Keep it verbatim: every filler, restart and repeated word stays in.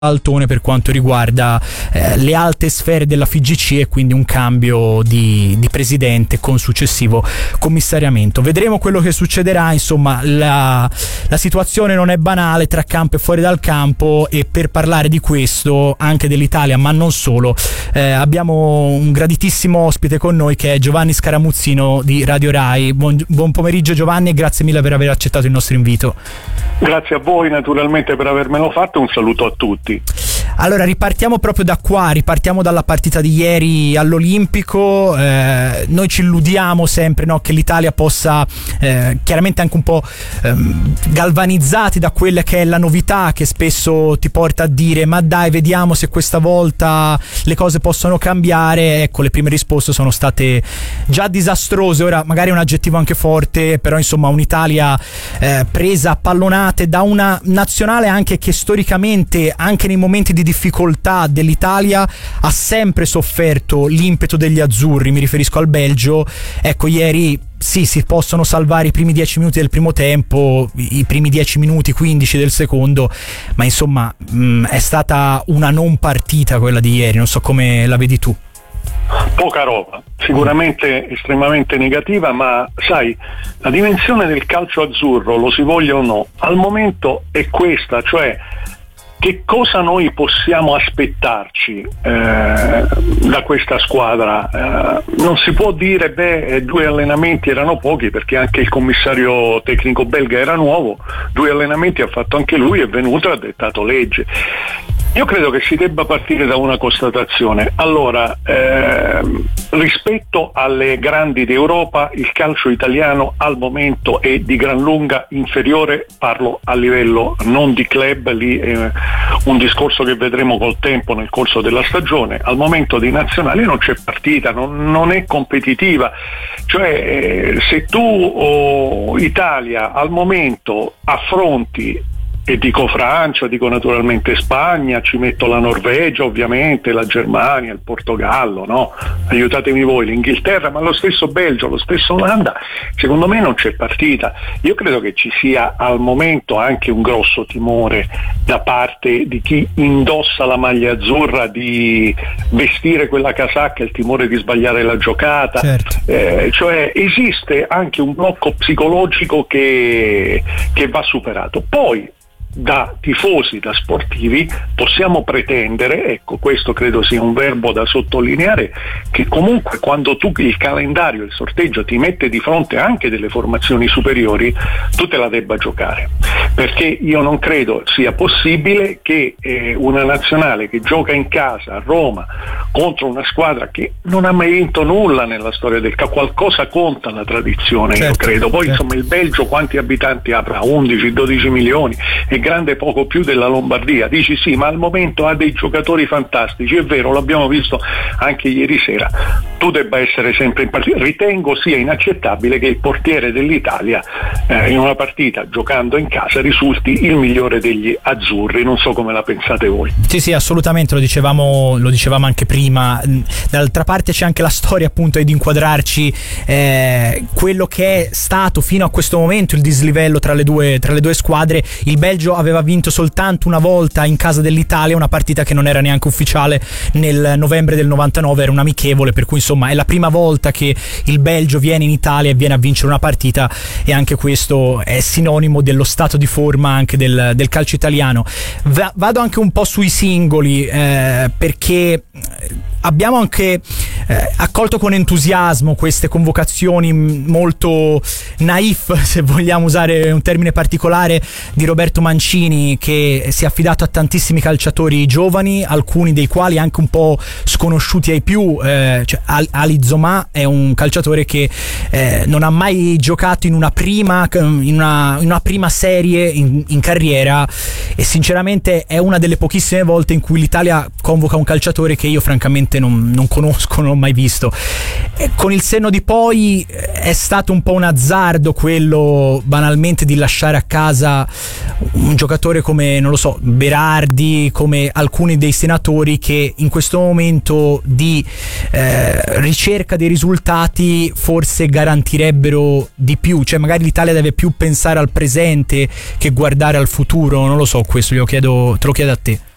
altone per quanto riguarda eh, le alte sfere della F I G C e quindi un cambio di, di presidente con successivo commissariamento. Vedremo quello che succederà, insomma la, la situazione non è banale tra campo e fuori dal campo, e per parlare di questo, anche dell'Italia ma non solo, eh, abbiamo un graditissimo ospite con noi che è Giovanni Scaramuzzino di Radio Rai. Buon, buon pomeriggio Giovanni e grazie mille per aver accettato il nostro invito. Grazie a voi naturalmente per avermelo fatto, un saluto a tutti. Allora ripartiamo proprio da qua, ripartiamo dalla partita di ieri all'Olimpico. Eh, noi ci illudiamo sempre, no, che l'Italia possa, eh, chiaramente anche un po' ehm, galvanizzati da quella che è la novità che spesso ti porta a dire ma dai vediamo se questa volta le cose possono cambiare. Ecco, le prime risposte sono state già disastrose, ora magari è un aggettivo anche forte, però insomma un'Italia eh, presa a pallonate da una nazionale anche che storicamente, anche nei momenti di difficoltà dell'Italia, ha sempre sofferto l'impeto degli azzurri, mi riferisco al Belgio. Ecco, ieri sì, si possono salvare i primi dieci minuti del primo tempo, i primi dieci minuti, quindici del secondo, ma insomma mh, è stata una non partita quella di ieri, non so come la vedi tu. Poca roba, sicuramente estremamente negativa, ma sai, la dimensione del calcio azzurro, lo si voglia o no, al momento è questa, cioè che cosa noi possiamo aspettarci eh, da questa squadra? Eh, non si può dire beh, due allenamenti erano pochi, perché anche il commissario tecnico belga era nuovo, due allenamenti ha fatto anche lui, è venuto e ha dettato legge. Io credo che si debba partire da una constatazione. Allora, ehm, rispetto alle grandi d'Europa, il calcio italiano al momento è di gran lunga inferiore, parlo a livello non di club, lì è un discorso che vedremo col tempo nel corso della stagione. Al momento di nazionali non c'è partita, non, non è competitiva, cioè eh, se tu oh, Italia al momento affronti, e dico Francia, dico naturalmente Spagna, ci metto la Norvegia ovviamente, la Germania, il Portogallo, no? Aiutatemi voi, l'Inghilterra, ma lo stesso Belgio, lo stesso Olanda, secondo me non c'è partita. Io credo che ci sia al momento anche un grosso timore da parte di chi indossa la maglia azzurra di vestire quella casacca, il timore di sbagliare la giocata, certo. eh, cioè esiste anche un blocco psicologico che, che va superato. Poi da tifosi, da sportivi, possiamo pretendere, ecco questo credo sia un verbo da sottolineare, che comunque quando tu il calendario, il sorteggio ti mette di fronte anche delle formazioni superiori, tu te la debba giocare, perché io non credo sia possibile che eh, una nazionale che gioca in casa a Roma contro una squadra che non ha mai vinto nulla nella storia del calcio, qualcosa conta la tradizione, certo, io credo. Poi certo. Insomma il Belgio quanti abitanti avrà? undici dodici milioni, è grande poco più della Lombardia. Dici sì, ma al momento ha dei giocatori fantastici, è vero, l'abbiamo visto anche ieri sera. Tu debba essere sempre in partita. Ritengo sia inaccettabile che il portiere dell'Italia eh, in una partita giocando in casa risulti il migliore degli azzurri. Non so come la pensate voi. Sì sì, assolutamente, lo dicevamo lo dicevamo anche prima. D'altra parte c'è anche la storia appunto di inquadrarci eh, quello che è stato fino a questo momento il dislivello tra le due tra le due squadre. Il Belgio aveva vinto soltanto una volta in casa dell'Italia, una partita che non era neanche ufficiale, nel novembre del novantanove, era un amichevole, per cui insomma è la prima volta che il Belgio viene in Italia e viene a vincere una partita, e anche questo è sinonimo dello stato di forma anche del, del calcio italiano. Va, vado anche un po' sui singoli eh, perché abbiamo anche eh, accolto con entusiasmo queste convocazioni molto naif, se vogliamo usare un termine particolare, di Roberto Mancini, che si è affidato a tantissimi calciatori giovani, alcuni dei quali anche un po' sconosciuti ai più. eh, cioè Ali Zomà è un calciatore che eh, non ha mai giocato in una prima in una, in una prima serie in, in carriera, e sinceramente è una delle pochissime volte in cui l'Italia convoca un calciatore che io francamente non, non conosco, non ho mai visto. E con il senno di poi è stato un po' un azzardo quello banalmente di lasciare a casa un giocatore come, non lo so, Berardi, come alcuni dei senatori che in questo momento di eh, ricerca dei risultati forse garantirebbero di più. Cioè magari l'Italia deve più pensare al presente che guardare al futuro, non lo so, questo glielo chiedo, te lo chiedo a te.